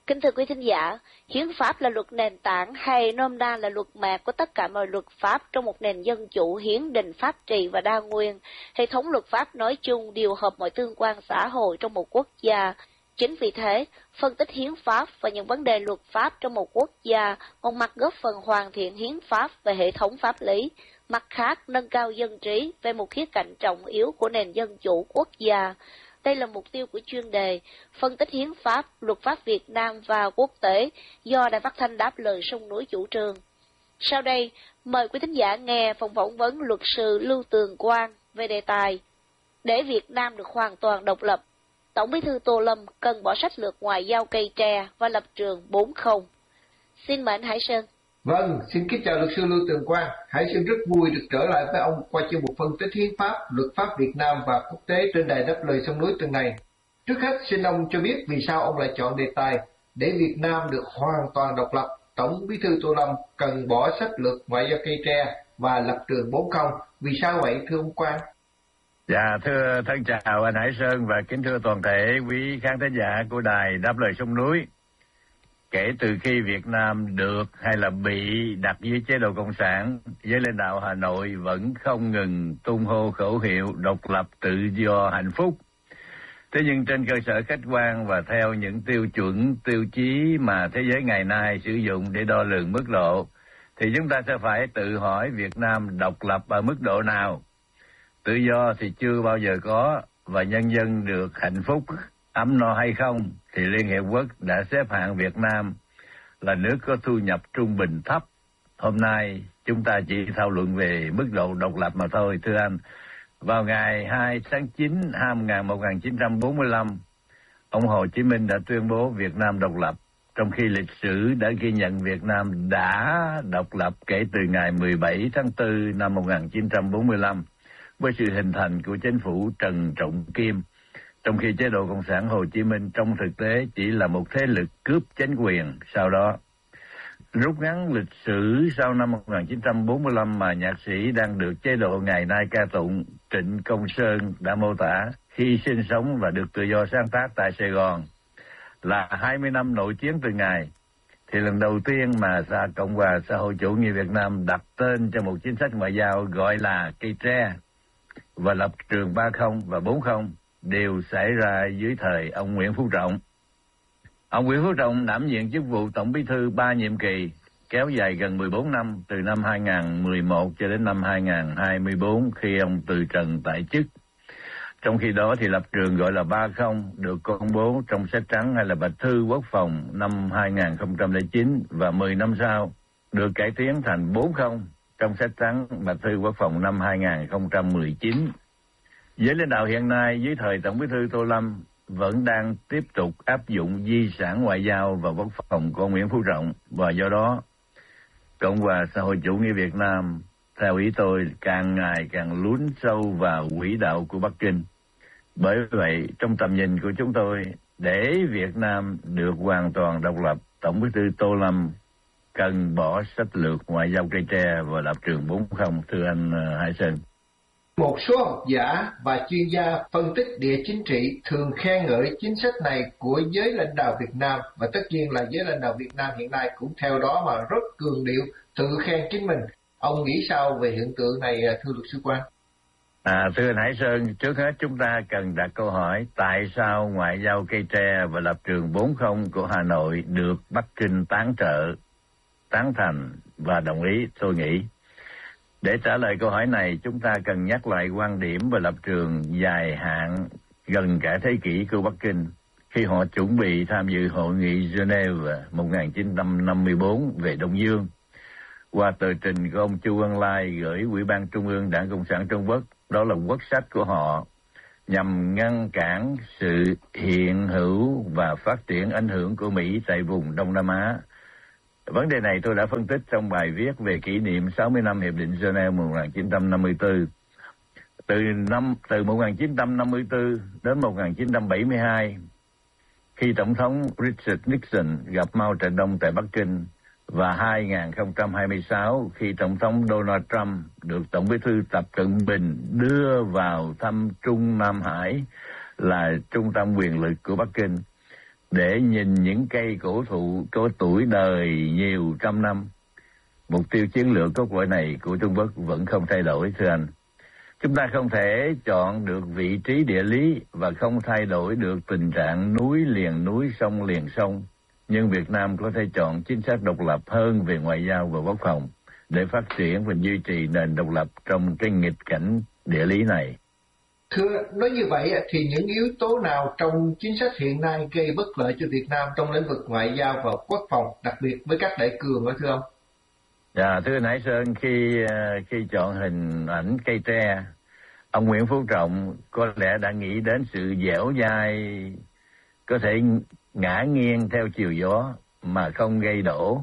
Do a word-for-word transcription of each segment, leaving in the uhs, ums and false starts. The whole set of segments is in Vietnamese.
Kính thưa quý thính giả, hiến pháp là luật nền tảng hay nôm na là luật mạc của tất cả mọi luật pháp trong một nền dân chủ hiến định pháp trị và đa nguyên. Hệ thống luật pháp nói chung điều hợp mọi tương quan xã hội trong một quốc gia. Chính vì thế, phân tích hiến pháp và những vấn đề luật pháp trong một quốc gia, một mặt góp phần hoàn thiện hiến pháp về hệ thống pháp lý, mặt khác nâng cao dân trí về một khía cạnh trọng yếu của nền dân chủ quốc gia. Đây là mục tiêu của chuyên đề phân tích hiến pháp, luật pháp Việt Nam và quốc tế do Đài Phát thanh Đáp Lời Sông Núi chủ trương. Sau đây, mời quý thính giả nghe phòng phỏng vấn luật sư Lưu Tường Quang về đề tài để Việt Nam được hoàn toàn độc lập, Tổng Bí thư Tô Lâm cần bỏ sách lược ngoại giao cây tre và lập trường bốn không. Xin mời anh Hải Sơn. Vâng, xin kính chào luật sư Lưu Tường Quang. Hải Sơn rất vui được trở lại với ông qua chuyên mục phân tích hiến pháp, luật pháp Việt Nam và quốc tế trên đài Đáp Lời Sông Núi tuần này. Trước hết xin ông cho biết vì sao ông lại chọn đề tài để Việt Nam được hoàn toàn độc lập, Tổng Bí thư Tô Lâm cần bỏ sách lược ngoại giao cây tre và lập trường bốn không. Vì sao vậy thưa ông Quang? Dạ thưa thân chào anh Hải Sơn và kính thưa toàn thể quý khán thính giả của đài Đáp Lời Sông Núi. Kể từ khi Việt Nam được hay là bị đặt dưới chế độ Cộng sản, giới lãnh đạo Hà Nội vẫn không ngừng tung hô khẩu hiệu độc lập, tự do, hạnh phúc. Thế nhưng trên cơ sở khách quan và theo những tiêu chuẩn, tiêu chí mà thế giới ngày nay sử dụng để đo lường mức độ, thì chúng ta sẽ phải tự hỏi Việt Nam độc lập ở mức độ nào. Tự do thì chưa bao giờ có, và nhân dân được hạnh phúc, ấm no hay không, thì Liên Hiệp Quốc đã xếp hạng Việt Nam là nước có thu nhập trung bình thấp. Hôm nay chúng ta chỉ thảo luận về mức độ độc lập mà thôi, thưa anh. Vào ngày hai tháng chín năm một nghìn chín trăm bốn mươi lăm, ông Hồ Chí Minh đã tuyên bố Việt Nam độc lập, trong khi lịch sử đã ghi nhận Việt Nam đã độc lập kể từ ngày mười bảy tháng tư năm một nghìn chín trăm bốn mươi lăm, với sự hình thành của chính phủ Trần Trọng Kim, trong khi chế độ Cộng sản Hồ Chí Minh trong thực tế chỉ là một thế lực cướp chính quyền. Sau đó, rút ngắn lịch sử sau năm một nghìn chín trăm bốn mươi lăm mà nhạc sĩ đang được chế độ ngày nay ca tụng, Trịnh Công Sơn đã mô tả khi sinh sống và được tự do sáng tác tại Sài Gòn là hai mươi năm nội chiến từ ngày, thì lần đầu tiên mà xã Cộng hòa xã hội chủ nghĩa Việt Nam đặt tên cho một chính sách ngoại giao gọi là cây tre, và lập trường ba không và bốn không đều xảy ra dưới thời ông Nguyễn Phú Trọng. Ông Nguyễn Phú Trọng đảm nhiệm chức vụ Tổng Bí thư ba nhiệm kỳ, kéo dài gần mười bốn năm, từ năm hai nghìn không trăm mười một cho đến năm hai nghìn không trăm hai mươi tư khi ông từ trần tại chức. Trong khi đó thì lập trường gọi là ba không được công bố trong sách trắng hay là Bạch thư Quốc phòng năm hai nghìn không trăm lẻ chín, và mười năm sau được cải tiến thành bốn không trong sách trắng Bạch thư Quốc phòng năm hai nghìn không trăm mười chín. Giới lãnh đạo hiện nay dưới thời Tổng Bí thư Tô Lâm vẫn đang tiếp tục áp dụng di sản ngoại giao và quốc phòng của Nguyễn Phú Trọng, và do đó Cộng hòa xã hội chủ nghĩa Việt Nam theo ý tôi càng ngày càng lún sâu vào quỹ đạo của Bắc Kinh. Bởi vậy trong tầm nhìn của chúng tôi, để Việt Nam được hoàn toàn độc lập, Tổng Bí thư Tô Lâm cần bỏ sách lược ngoại giao cây tre và lập trường bốn không, thưa anh Hải Sơn. Một số học giả và chuyên gia phân tích địa chính trị thường khen ngợi chính sách này của giới lãnh đạo Việt Nam, và tất nhiên là giới lãnh đạo Việt Nam hiện nay cũng theo đó mà rất cường điệu tự khen chính mình. Ông nghĩ sao về hiện tượng này thưa luật sư Quang? À, thưa anh Hải Sơn, trước hết chúng ta cần đặt câu hỏi tại sao ngoại giao cây tre và lập trường bốn không của Hà Nội được Bắc Kinh tán trợ, tán thành và đồng ý, tôi nghĩ. Để trả lời câu hỏi này, chúng ta cần nhắc lại quan điểm và lập trường dài hạn gần cả thế kỷ của Bắc Kinh khi họ chuẩn bị tham dự hội nghị Geneva một nghìn chín trăm năm mươi tư về Đông Dương. Qua tờ trình của ông Chu Ân Lai gửi Ủy ban Trung ương Đảng Cộng sản Trung Quốc, đó là quốc sách của họ, nhằm ngăn cản sự hiện hữu và phát triển ảnh hưởng của Mỹ tại vùng Đông Nam Á. Vấn đề này tôi đã phân tích trong bài viết về kỷ niệm sáu mươi năm Hiệp định Geneva một nghìn chín trăm năm mươi tư. Từ năm từ một nghìn chín trăm năm mươi tư đến một nghìn chín trăm bảy mươi hai, khi Tổng thống Richard Nixon gặp Mao Trạch-đông tại Bắc Kinh, và hai nghìn không trăm hai mươi sáu khi Tổng thống Donald Trump được Tổng Bí thư Tập Cận Bình đưa vào thăm Trung Nam Hải là trung tâm quyền lực của Bắc Kinh. để nhìn những cây cổ thụ có tuổi đời nhiều trăm năm. Mục tiêu chiến lược cốt lõi này của Trung Quốc vẫn không thay đổi, thưa anh. Chúng ta không thể chọn được vị trí địa lý và không thay đổi được tình trạng núi liền núi, sông liền sông. Nhưng Việt Nam có thể chọn chính sách độc lập hơn về ngoại giao và quốc phòng để phát triển và duy trì nền độc lập trong cái nghịch cảnh địa lý này. Thưa, nói như vậy thì những yếu tố nào trong chính sách hiện nay gây bất lợi cho Việt Nam trong lĩnh vực ngoại giao và quốc phòng, đặc biệt với các đại cường đó thưa ông? Dạ, thưa anh Hải Sơn, khi khi chọn hình ảnh cây tre, ông Nguyễn Phú Trọng có lẽ đã nghĩ đến sự dẻo dai, có thể ngã nghiêng theo chiều gió mà không gây đổ.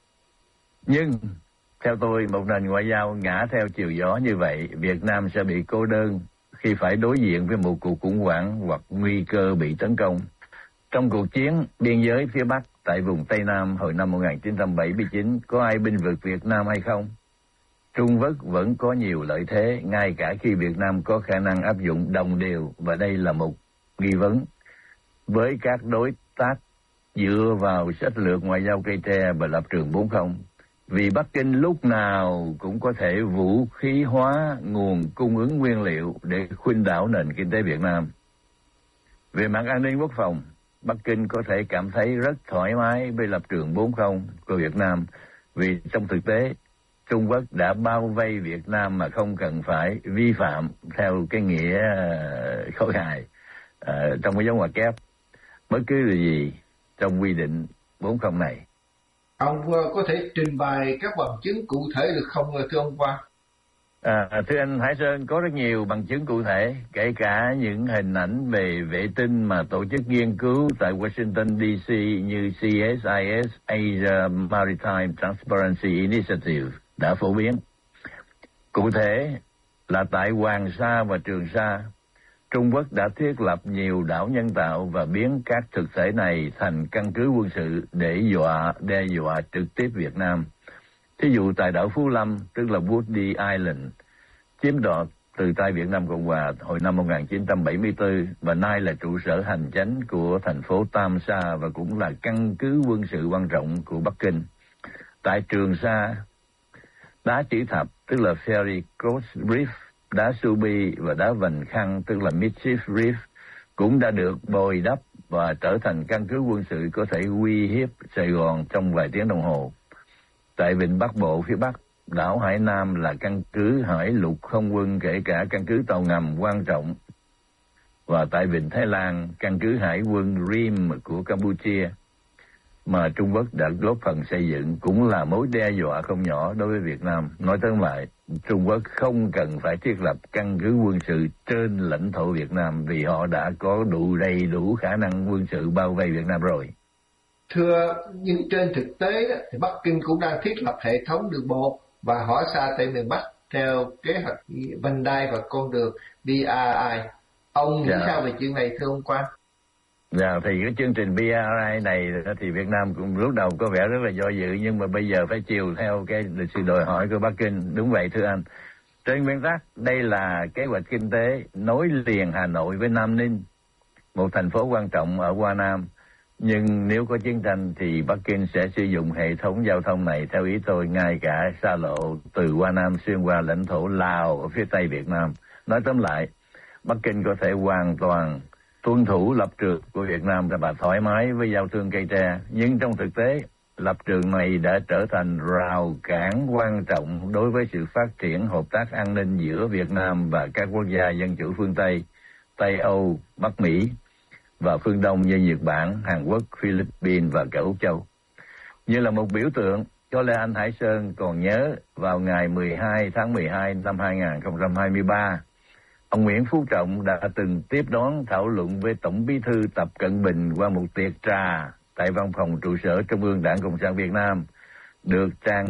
Nhưng theo tôi, một nền ngoại giao ngã theo chiều gió như vậy, Việt Nam sẽ bị cô đơn khi phải đối diện với một cuộc khủng hoảng hoặc nguy cơ bị tấn công. Trong cuộc chiến biên giới phía Bắc tại vùng Tây Nam hồi năm một nghìn chín trăm bảy mươi chín, có ai binh vực Việt Nam hay không? Trung Quốc vẫn có nhiều lợi thế, ngay cả khi Việt Nam có khả năng áp dụng đồng đều, và đây là một nghi vấn. Với các đối tác dựa vào sách lược ngoại giao cây tre và lập trường bốn không, vì Bắc Kinh lúc nào cũng có thể vũ khí hóa nguồn cung ứng nguyên liệu để khuynh đảo nền kinh tế Việt Nam. Về mặt an ninh quốc phòng, Bắc Kinh có thể cảm thấy rất thoải mái với lập trường bốn không của Việt Nam, vì trong thực tế, Trung Quốc đã bao vây Việt Nam mà không cần phải vi phạm theo cái nghĩa khôi hài uh, trong cái dấu ngoặc kép bất cứ điều gì trong quy định bốn không này. Ông có thể trình bày các bằng chứng cụ thể được không thưa ông Quang? À, thưa anh Hải Sơn, có rất nhiều bằng chứng cụ thể, kể cả những hình ảnh về vệ tinh mà tổ chức nghiên cứu tại Washington D C như C S I S Asia Maritime Transparency Initiative đã phổ biến. Cụ thể là tại Hoàng Sa và Trường Sa, Trung Quốc đã thiết lập nhiều đảo nhân tạo và biến các thực thể này thành căn cứ quân sự để dọa đe dọa trực tiếp Việt Nam. Thí dụ tại đảo Phú Lâm, tức là Woody Island, chiếm đoạt từ tay Việt Nam Cộng Hòa hồi năm một nghìn chín trăm bảy mươi tư và nay là trụ sở hành chánh của thành phố Tam Sa và cũng là căn cứ quân sự quan trọng của Bắc Kinh. Tại Trường Sa, đá chỉ thập tức là Fairy Cross Reef, đá Subi và đá Vành Khăn tức là Mischief Reef cũng đã được bồi đắp và trở thành căn cứ quân sự có thể uy hiếp Sài Gòn trong vài tiếng đồng hồ. Tại vịnh Bắc Bộ phía Bắc, đảo Hải Nam là căn cứ hải lục không quân, kể cả căn cứ tàu ngầm quan trọng. Và tại vịnh Thái Lan, căn cứ hải quân Rim của Campuchia mà Trung Quốc đã góp phần xây dựng cũng là mối đe dọa không nhỏ đối với Việt Nam. Nói tóm lại, Trung Quốc không cần phải thiết lập căn cứ quân sự trên lãnh thổ Việt Nam vì họ đã có đủ đầy đủ khả năng quân sự bao vây Việt Nam rồi. Thưa, nhưng trên thực tế đó, thì Bắc Kinh cũng đang thiết lập hệ thống đường bộ và hỏa xa tại miền Bắc theo kế hoạch vành đai và con đường B R I. Ông nghĩ dạ. sao về chuyện này thưa ông Quang? Dạ, thì cái chương trình B R I này thì Việt Nam cũng lúc đầu có vẻ rất là do dự, nhưng mà bây giờ phải chiều theo cái sự đòi hỏi của Bắc Kinh. Đúng vậy thưa anh. Trên nguyên tắc, đây là kế hoạch kinh tế nối liền Hà Nội với Nam Ninh, một thành phố quan trọng ở Hoa Nam. Nhưng nếu có chiến tranh thì Bắc Kinh sẽ sử dụng hệ thống giao thông này theo ý tôi, ngay cả xa lộ từ Hoa Nam xuyên qua lãnh thổ Lào ở phía Tây Việt Nam. Nói tóm lại, Bắc Kinh có thể hoàn toàn tuân thủ lập trường của Việt Nam và thoải mái với giao thương cây tre. Nhưng trong thực tế, lập trường này đã trở thành rào cản quan trọng đối với sự phát triển hợp tác an ninh giữa Việt Nam và các quốc gia dân chủ phương Tây, Tây Âu, Bắc Mỹ và phương Đông như Nhật Bản, Hàn Quốc, Philippines và cả Úc Châu. Như là một biểu tượng, có lẽ anh Hải Sơn còn nhớ vào ngày mười hai tháng mười hai năm hai nghìn không trăm hai mươi ba, ông Nguyễn Phú Trọng đã từng tiếp đón thảo luận với Tổng Bí thư Tập Cận Bình qua một tiệc trà tại văn phòng trụ sở Trung ương Đảng Cộng sản Việt Nam, được trang